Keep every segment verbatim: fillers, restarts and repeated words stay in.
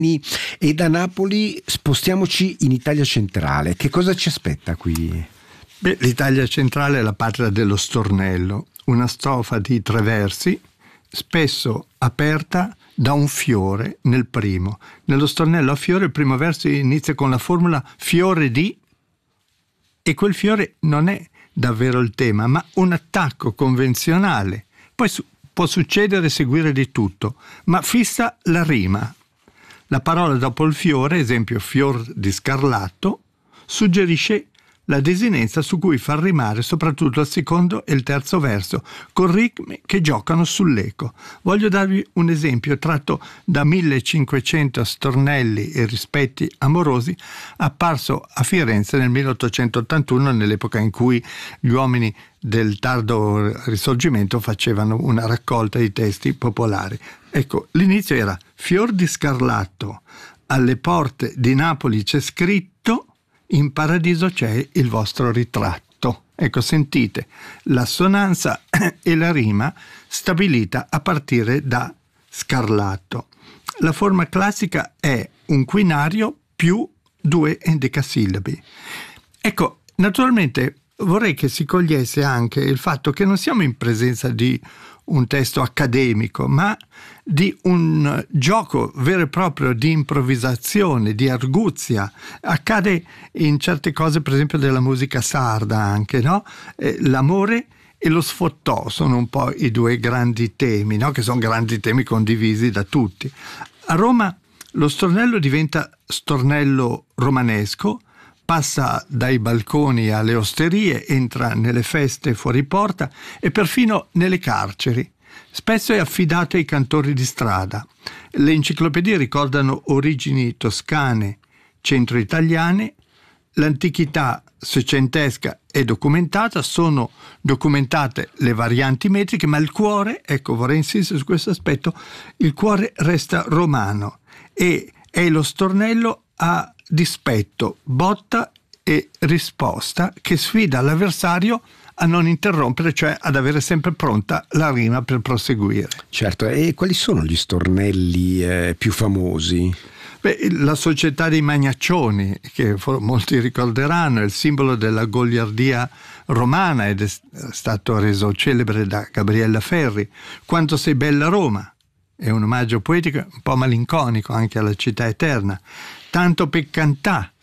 E da Napoli spostiamoci in Italia centrale. Che cosa ci aspetta qui? Beh, l'Italia centrale è la patria dello stornello, una strofa di tre versi, spesso aperta da un fiore nel primo. Nello stornello a fiore il primo verso inizia con la formula fiore di, e quel fiore non è davvero il tema, ma un attacco convenzionale. Poi su- può succedere seguire di tutto, ma fissa la rima. La parola dopo il fiore, esempio fior di scarlatto, suggerisce la desinenza su cui far rimare soprattutto il secondo e il terzo verso, con ritmi che giocano sull'eco. Voglio darvi un esempio tratto da millecinquecento stornelli e rispetti amorosi, apparso a Firenze nel milleottocentottantuno, nell'epoca in cui gli uomini del tardo risorgimento facevano una raccolta di testi popolari. Ecco, l'inizio era fior di scarlatto, alle porte di Napoli c'è scritto, in paradiso c'è il vostro ritratto. Ecco, sentite l'assonanza e la rima stabilita a partire da scarlatto. La forma classica è un quinario più due endecasillabi. Ecco, naturalmente vorrei che si cogliesse anche il fatto che non siamo in presenza di un testo accademico, ma di un gioco vero e proprio di improvvisazione, di arguzia. Accade in certe cose, per esempio della musica sarda anche, no? Eh, l'amore e lo sfottò sono un po' i due grandi temi, no? Che sono grandi temi condivisi da tutti. A Roma lo stornello diventa stornello romanesco, passa dai balconi alle osterie, entra nelle feste fuori porta e perfino nelle carceri. Spesso è affidato ai cantori di strada. Le enciclopedie ricordano origini toscane, centro-italiane. L'antichità seicentesca è documentata, sono documentate le varianti metriche, ma il cuore, ecco, vorrei insistere su questo aspetto, il cuore resta romano e è lo stornello a dispetto, botta e risposta, che sfida l'avversario a non interrompere, cioè ad avere sempre pronta la rima per proseguire. Certo, e quali sono gli stornelli eh, più famosi? Beh, la Società dei Magnaccioni, che molti ricorderanno, è il simbolo della goliardia romana ed è stato reso celebre da Gabriella Ferri. Quanto sei bella Roma, è un omaggio poetico un po' malinconico anche alla città eterna. Tanto per cantà,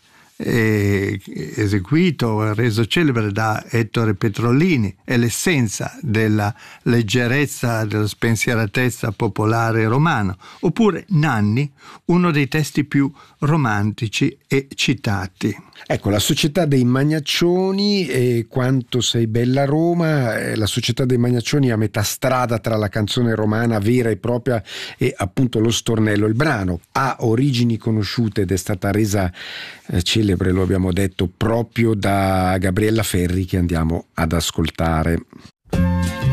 eh, eseguito, reso celebre da Ettore Petrolini, è l'essenza della leggerezza, della spensieratezza popolare romano. Oppure Nanni, uno dei testi più romantici e citati. Ecco, la Società dei Magnaccioni e Quanto sei bella Roma, eh, la Società dei Magnaccioni a metà strada tra la canzone romana vera e propria e appunto lo stornello. Il brano ha origini conosciute ed è stata resa eh, celebre, lo abbiamo detto, proprio da Gabriella Ferri, che andiamo ad ascoltare.